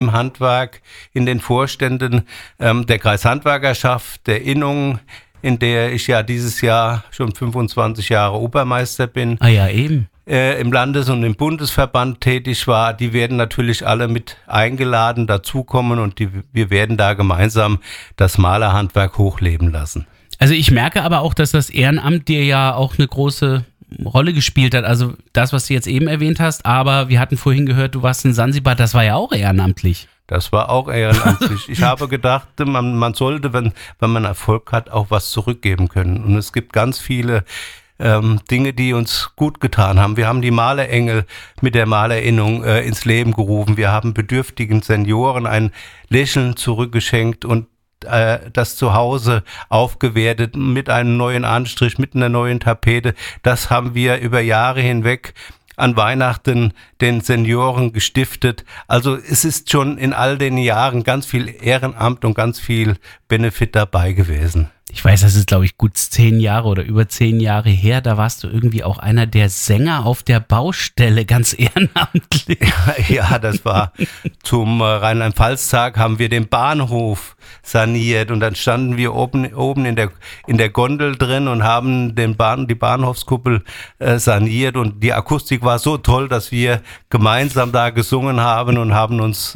im Handwerk, in den Vorständen der Kreishandwerkerschaft, der Innung, in der ich ja dieses Jahr schon 25 Jahre Obermeister bin. Ah ja, eben. Im Landes- und im Bundesverband tätig war, die werden natürlich alle mit eingeladen, dazukommen und wir werden da gemeinsam das Malerhandwerk hochleben lassen. Also ich merke aber auch, dass das Ehrenamt dir ja auch eine große Rolle gespielt hat. Also das, was du jetzt eben erwähnt hast, aber wir hatten vorhin gehört, du warst in Sansibar, das war ja auch ehrenamtlich. Das war auch ehrenamtlich. Ich habe gedacht, man sollte, wenn man Erfolg hat, auch was zurückgeben können. Und es gibt ganz viele Dinge, die uns gut getan haben. Wir haben die Malerengel mit der Malerinnung ins Leben gerufen. Wir haben bedürftigen Senioren ein Lächeln zurückgeschenkt und das Zuhause aufgewertet mit einem neuen Anstrich, mit einer neuen Tapete. Das haben wir über Jahre hinweg an Weihnachten den Senioren gestiftet. Also es ist schon in all den Jahren ganz viel Ehrenamt und ganz viel Benefit dabei gewesen. Ich weiß, das ist, glaube ich, gut 10 Jahre oder über 10 Jahre her. Da warst du irgendwie auch einer der Sänger auf der Baustelle, ganz ehrenamtlich. Ja, das war zum Rheinland-Pfalz-Tag, haben wir den Bahnhof saniert und dann standen wir oben in der Gondel drin und haben die Bahnhofskuppel saniert und die Akustik war so toll, dass wir gemeinsam da gesungen haben und haben uns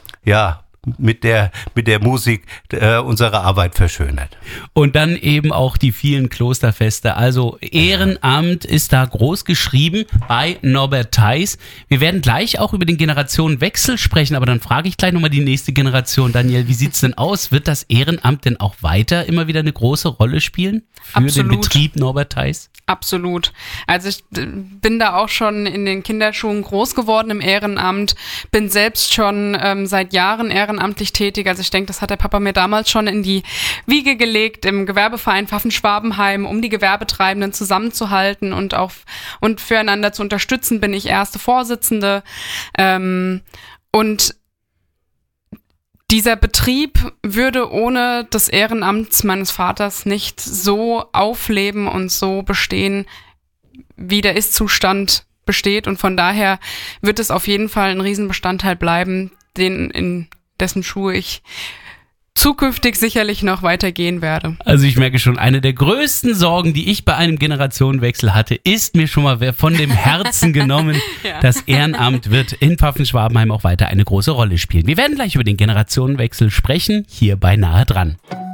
mit der Musik unsere Arbeit verschönert. Und dann eben auch die vielen Klosterfeste. Also Ehrenamt ist da groß geschrieben bei Norbert Theis. Wir werden gleich auch über den Generationenwechsel sprechen, aber dann frage ich gleich nochmal die nächste Generation. Daniel, wie sieht's denn aus? Wird das Ehrenamt denn auch weiter immer wieder eine große Rolle spielen für den Betrieb Norbert Theis? Absolut. Also ich bin da auch schon in den Kinderschuhen groß geworden im Ehrenamt, bin selbst schon seit Jahren ehrenamtlich tätig. Also ich denke, das hat der Papa mir damals schon in die Wiege gelegt, im Gewerbeverein Pfaffen-Schwabenheim, um die Gewerbetreibenden zusammenzuhalten und füreinander zu unterstützen, bin ich erste Vorsitzende. Und dieser Betrieb würde ohne das Ehrenamt meines Vaters nicht so aufleben und so bestehen, wie der Ist-Zustand besteht. Und von daher wird es auf jeden Fall ein Riesenbestandteil bleiben, in dessen Schuhe ich zukünftig sicherlich noch weitergehen werde. Also ich merke schon, eine der größten Sorgen, die ich bei einem Generationenwechsel hatte, ist mir schon mal von dem Herzen genommen. Ja. Das Ehrenamt wird in Pfaffen-Schwabenheim auch weiter eine große Rolle spielen. Wir werden gleich über den Generationenwechsel sprechen, hier bei Nahe dran.